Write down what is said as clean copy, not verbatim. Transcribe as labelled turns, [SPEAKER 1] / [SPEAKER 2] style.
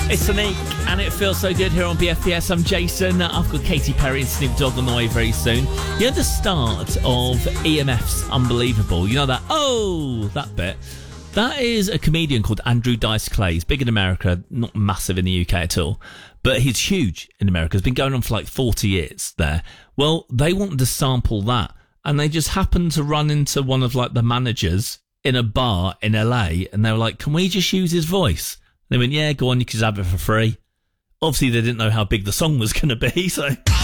[SPEAKER 1] It's Sonique, and it feels so good here on BFBS. I'm Jason. I've got Katy Perry and Snoop Dogg on the way very soon. You know the start of EMF's Unbelievable? You know that bit? That is a comedian called Andrew Dice Clay. He's big in America, not massive in the UK at all. But he's huge in America. It's been going on for like 40 years there. Well, they wanted to sample that. And they just happened to run into one of like the managers in a bar in LA. And they were like, can we just use his voice? They went, yeah, go on, you can just have it for free. Obviously, they didn't know how big the song was going to be, so...